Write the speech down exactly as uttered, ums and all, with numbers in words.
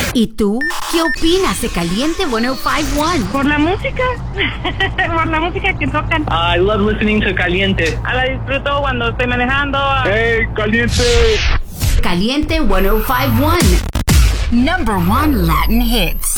¿Y tú? ¿Qué opinas de Caliente ciento cincuenta y uno? Por la música, por la música que tocan. I love listening to Caliente. A la disfruto cuando estoy manejando. ¡Hey, Caliente! Caliente ciento cincuenta y uno. Number one Latin hits.